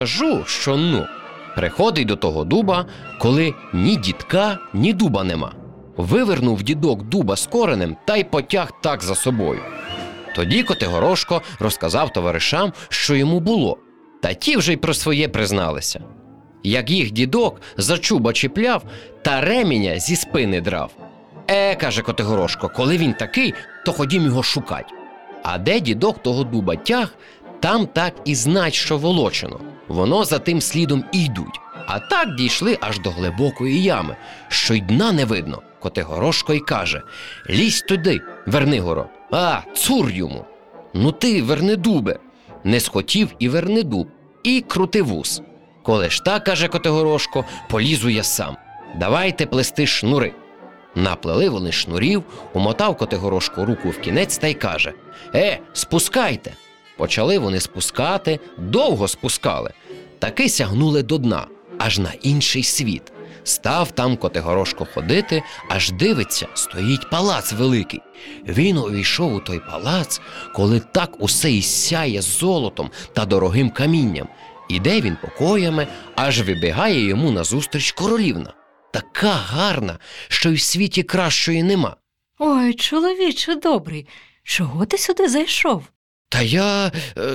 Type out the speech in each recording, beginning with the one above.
Кажу, що приходить до того дуба, коли ні дідка, ні дуба нема. Вивернув дідок дуба з коренем та й потяг так за собою. Тоді Котигорошко розказав товаришам, що йому було, та ті вже й про своє призналися. Як їх дідок за чуба чіпляв та ременя зі спини драв. Каже Котигорошко, коли він такий, то ходім його шукать. А де дідок того дуба тяг, там так і знать, що волочено. Воно за тим слідом і йдуть. А так дійшли аж до глибокої ями, що й дна не видно. Котигорошко й каже: лізь туди, Вернигоро. Цур йому. Ну ти, Вернидубе. Не схотів і Вернидуб, і крути вус. Коли ж так, каже Котигорошко, полізу я сам. Давайте плести шнури. Наплели вони шнурів, умотав Котигорошко руку в кінець та й каже: спускайте. Почали вони спускати, довго спускали. Таки сягнули до дна, аж на інший світ. Став там Котигорошко ходити, аж дивиться, стоїть палац великий. Він увійшов у той палац, коли так усе і сяє золотом та дорогим камінням. Іде він покоями, аж вибігає йому назустріч королівна. Така гарна, що й в світі кращої нема. Ой, чоловіче добрий, чого ти сюди зайшов? Та я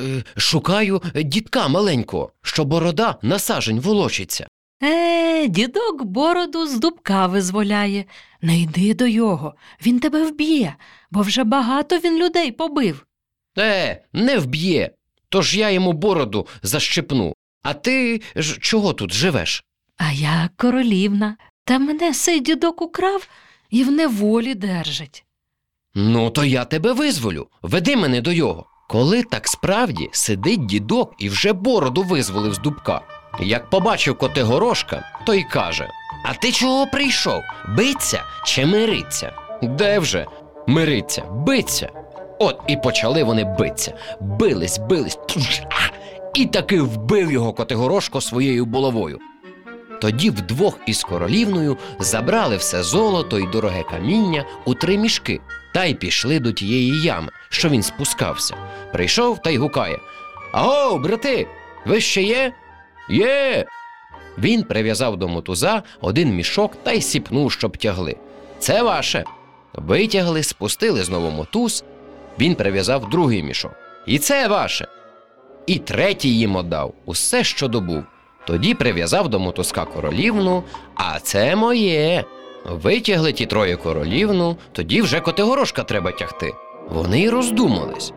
шукаю дідка маленького, що борода на сажень волочиться. Дідок бороду з дубка визволяє. Не йди до його, він тебе вб'є, бо вже багато він людей побив. Не вб'є, тож я йому бороду защипну. А ти ж чого тут живеш? А я королівна, та мене сей дідок украв і в неволі держить. Ну, то я тебе визволю, веди мене до його. Коли так справді сидить дідок і вже бороду визволив з дубка. Як побачив Котигорошка, то й каже: а ти чого прийшов? Биться чи мириться? Де вже мириться? Биться. От і почали вони биться. Бились. І таки вбив його Котигорошко своєю булавою. Тоді вдвох із королівною забрали все золото й дороге каміння у 3 мішки та й пішли до тієї ями, що він спускався. Прийшов та й гукає: аго, брати, ви ще є? Є! Він прив'язав до мотуза 1 мішок та й сіпнув, щоб тягли. Це ваше. Витягли, спустили знову мотуз. Він прив'язав 2 мішок. І це ваше. І 3 їм отдав, усе, що добув. Тоді прив'язав до мотузка королівну, а це моє. Витягли ті 3 королівну, тоді вже Котигорошка треба тягти. Вони й роздумались.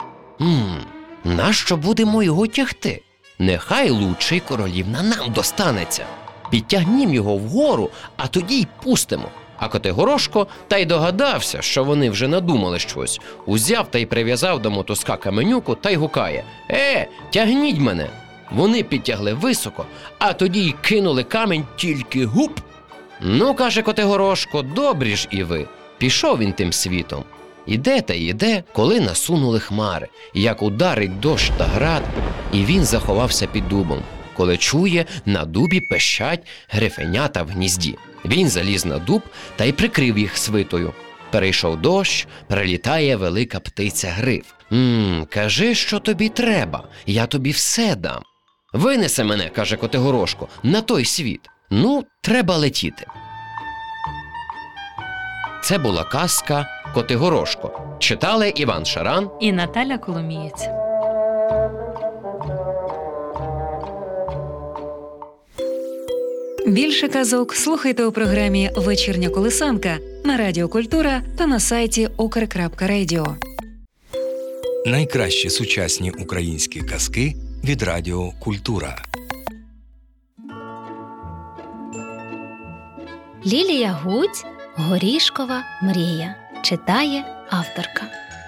Нащо будемо його тягти? Нехай лучший королівна нам достанеться. Підтягнім його вгору, а тоді й пустимо. А Котигорошко та й догадався, що вони вже надумали щось. Узяв та й прив'язав до мотузка каменюку та й гукає: тягніть мене! Вони підтягли високо, а тоді й кинули камінь, тільки гуп! Ну, каже Котигорошко, добрі ж і ви. Пішов він тим світом. Іде та йде, коли насунули хмари, як ударить дощ та град, і він заховався під дубом. Коли чує, на дубі пищать грифенята в гнізді. Він заліз на дуб та й прикрив їх свитою. Перейшов дощ, прилітає велика птиця гриф. Кажи, що тобі треба, я тобі все дам. Винесе мене, каже Котигорошко, на той світ. Ну, треба летіти. Це була казка «Котигорошко». Читали Іван Шаран і Наталя Коломієць. Більше казок слухайте у програмі «Вечірня колисанка» на Радіо Культура та на сайті ukr.radio. Найкращі сучасні українські казки від Радіо Культура. Лілія Гудзь «Горішкова мрія». Читає авторка.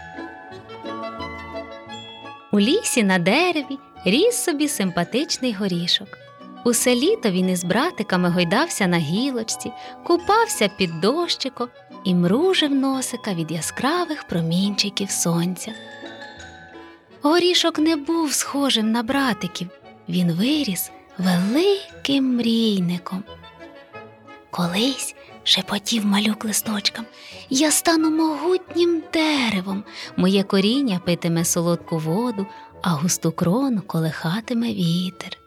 У лісі на дереві ріс собі симпатичний горішок. Усе літо він із братиками гойдався на гілочці, купався під дощиком і мружив носика від яскравих промінчиків сонця. Горішок не був схожим на братиків, він виріс великим мрійником. Колись, шепотів малюк листочкам, я стану могутнім деревом, моє коріння питиме солодку воду, а густу крону колихатиме вітер.